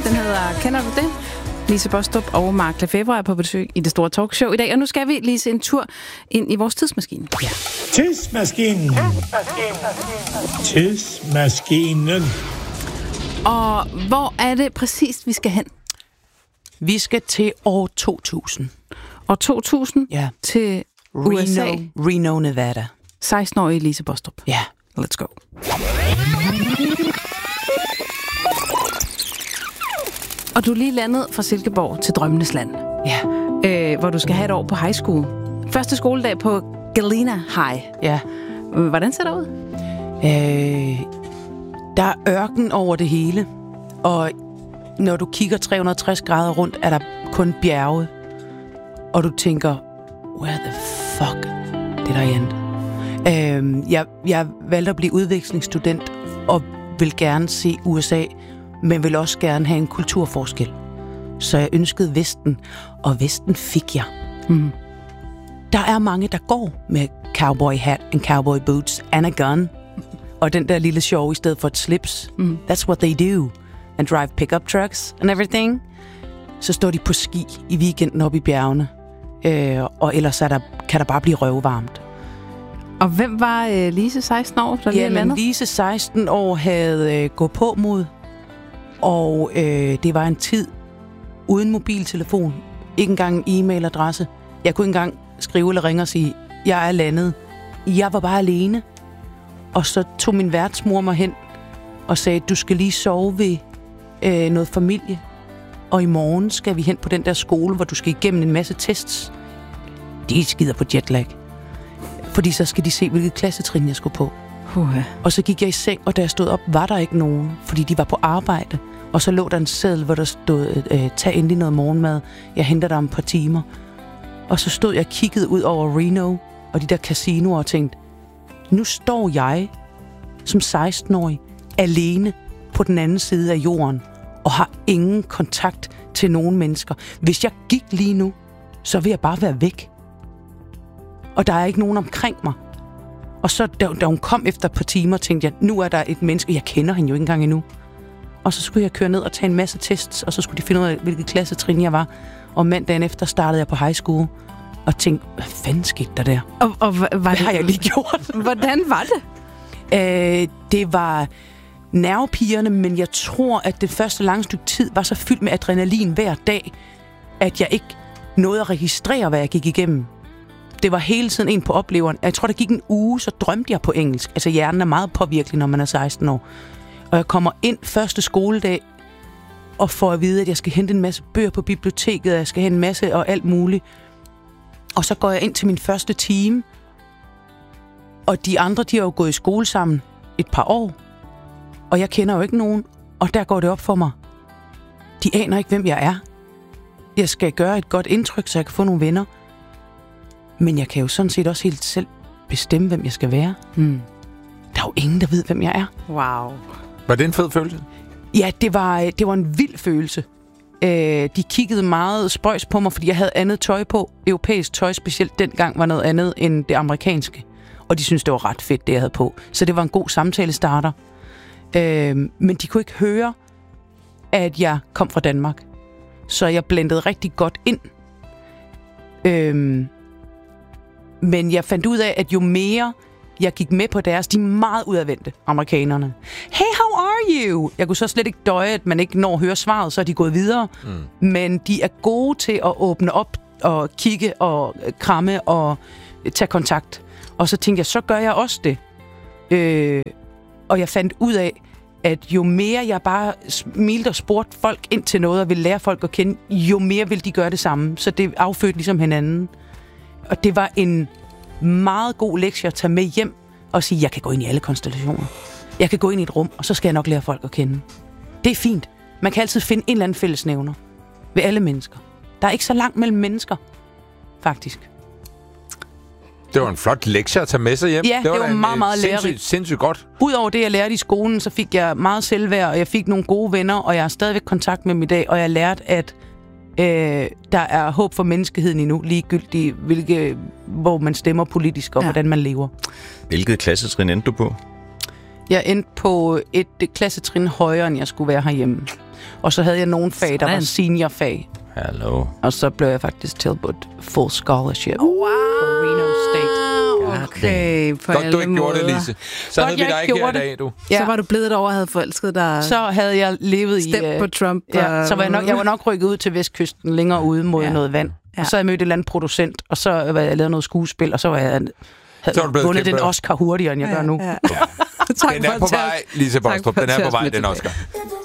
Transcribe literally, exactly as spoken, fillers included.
Den hedder Kender du det? Lise Baastrup og Mark Lefebvre er på besøg i det store talkshow i dag. Og nu skal vi lige se en tur ind i vores tidsmaskine. Ja. Tidsmaskinen. Tidsmaskinen. Og hvor er det præcist, vi skal hen? Vi skal til år to tusind. År to tusind? Ja. Til U S A? Reno, Reno, Nevada. seksten-årige Lise Baastrup. Ja. Let's go. Og du er lige landet fra Silkeborg til Drømmenes Land. Ja. Øh, hvor du skal have et år på high school. Første skoledag på Galena High. Ja. Hvordan ser det ud? Øh, der er ørken over det hele. Og når du kigger tre hundrede og tres grader rundt, er der kun bjerge. Og du tænker, where the fuck did I end? Øh, jeg, jeg valgte at blive udvekslingsstudent og vil gerne se U S A, men vil også gerne have en kulturforskel. Så jeg ønskede Vesten, og Vesten fik jeg. Mm. Der er mange, der går med cowboy hat and cowboy boots and a gun. Og den der lille sjov i stedet for et slips. Mm. That's what they do. And drive pickup trucks and everything. Så står de på ski i weekenden oppe i bjergene. Øh, og ellers er der, kan der bare blive røvvarmt. Og hvem var øh, Lise, seksten år, der lige Jamen, landet? Lise, seksten år, havde øh, gået på mod. Og øh, det var en tid uden mobiltelefon. Ikke engang en e-mailadresse. Jeg kunne ikke engang skrive eller ringe og sige, jeg er landet. Jeg var bare alene. Og så tog min værtsmor mig hen og sagde, du skal lige sove ved øh, noget familie. Og i morgen skal vi hen på den der skole, hvor du skal igennem en masse tests. De skider på jetlag. Fordi så skal de se, hvilket klassetrin jeg skulle på. Uh-huh. Og så gik jeg i seng, og da jeg stod op, var der ikke nogen, fordi de var på arbejde. Og så lå der en seddel, hvor der stod, øh, tag endelig noget morgenmad. Jeg henter dig om et par timer. Og så stod jeg og kiggede ud over Reno og de der casinoer og tænkte, nu står jeg som seksten-årig alene på den anden side af jorden og har ingen kontakt til nogen mennesker. Hvis jeg gik lige nu, så vil jeg bare være væk. Og der er ikke nogen omkring mig. Og så da, da hun kom efter et par timer, tænkte jeg, nu er der et menneske, jeg kender hende jo ikke engang endnu. Og så skulle jeg køre ned og tage en masse tests, og så skulle de finde ud af, hvilket klassetrin jeg var. Og mandagen efter startede jeg på high school og tænkte, hvad fanden skete der der? Og, og var hvad det, har jeg lige gjort? Hvordan var det? Øh, det var nervepirrende, men jeg tror, at det første lange stykke tid var så fyldt med adrenalin hver dag, at jeg ikke nåede at registrere, hvad jeg gik igennem. Det var hele tiden en på opleveren. Jeg tror, der gik en uge, så drømte jeg på engelsk. Altså, hjernen er meget påvirkelig, når man er seksten år. Og jeg kommer ind første skoledag og får at vide, at jeg skal hente en masse bøger på biblioteket, og jeg skal hente en masse og alt muligt. Og så går jeg ind til min første time, og de andre, de har jo gået i skole sammen et par år, og jeg kender jo ikke nogen, og der går det op for mig. De aner ikke, hvem jeg er. Jeg skal gøre et godt indtryk, så jeg kan få nogle venner. Men jeg kan jo sådan set også helt selv bestemme, hvem jeg skal være. Mm. Der er jo ingen, der ved, hvem jeg er. Wow. Var det en fed følelse? Ja, det var, det var en vild følelse. Øh, de kiggede meget spøjs på mig, fordi jeg havde andet tøj på. Europæisk tøj, specielt dengang, var noget andet end det amerikanske. Og de syntes, det var ret fedt, det jeg havde på. Så det var en god samtalestarter. Øh, men de kunne ikke høre, at jeg kom fra Danmark. Så jeg blendede rigtig godt ind. Øh, men jeg fandt ud af, at jo mere jeg gik med på deres, de er meget udadvendte, amerikanerne. Hey, how are you? Jeg kunne så slet ikke døje, at man ikke når at høre svaret, så er de gået videre. Mm. Men de er gode til at åbne op og kigge og kramme og tage kontakt. Og så tænkte jeg, så gør jeg også det. Øh, og jeg fandt ud af, at jo mere jeg bare smilte og spurgte folk ind til noget og ville lære folk at kende, jo mere ville de gøre det samme. Så det affødte ligesom hinanden. Og det var en meget god lektie at tage med hjem og sige, jeg kan gå ind i alle konstellationer. Jeg kan gå ind i et rum, og så skal jeg nok lære folk at kende. Det er fint. Man kan altid finde en eller anden fællesnævner ved alle mennesker. Der er ikke så langt mellem mennesker, faktisk. Det var en flot lektie at tage med sig hjem. Ja, det var, det var meget, meget lærerigt. Sindssygt, sindssygt godt. Udover det, jeg lærte i skolen, så fik jeg meget selvværd, og jeg fik nogle gode venner, og jeg har stadigvæk kontakt med dem i dag, og jeg lærte, at øh, der er håb for menneskeheden endnu, ligegyldigt hvilke, hvor man stemmer politisk, og ja. hvordan man lever. Hvilket klassetrin endte du på? Jeg endte på et, et klassetrin højere, end jeg skulle være herhjemme. Og så havde jeg nogle fag, der Sådan. var seniorfag. Hallo. Og så blev jeg faktisk tilbudt full scholarship Wow. på Reno State. Okay, på Godt, alle du ikke måder. gjorde det, Lise. Så havde vi jeg dig ikke her i gjorde dag, du. Så var du blevet over og havde forelsket dig. Så havde jeg levet i... Stemt på Trump. Ja, så var jeg, nok, jeg var nok... nok rykket ud til vestkysten, længere ude mod Ja. noget vand. Ja. Og så havde jeg mødt et eller andet producent, og så var jeg lavet noget skuespil, og så var jeg... Havde Så er du blevet vundet kæmpe- den Oscar hurtigere, end jeg gør nu. Ja. Tak Den for er at på tage- vej, Lise tak Bostrup. for at Den er tage på os vej, med den tilbage. Oscar.